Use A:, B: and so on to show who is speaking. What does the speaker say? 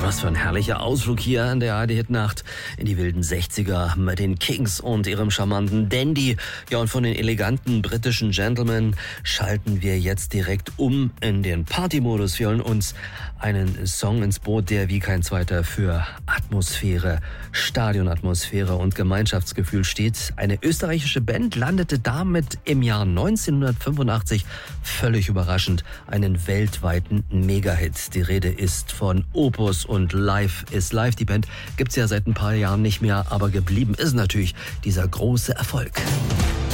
A: Was für ein herrlicher Ausflug hier an der ARD-Hit-Nacht in die wilden 60er mit den Kings und ihrem charmanten Dandy. Ja, und von den eleganten britischen Gentlemen schalten wir jetzt direkt um in den Partymodus. Wir holen uns einen Song ins Boot, der wie kein zweiter für Atmosphäre, Stadionatmosphäre und Gemeinschaftsgefühl steht. Eine österreichische Band landete damit im Jahr 1985 völlig überraschend einen weltweiten Megahit. Die Rede ist von Opus und Live is Live. Die Band gibt's ja seit ein paar Jahren nicht mehr, aber geblieben ist natürlich dieser große Erfolg.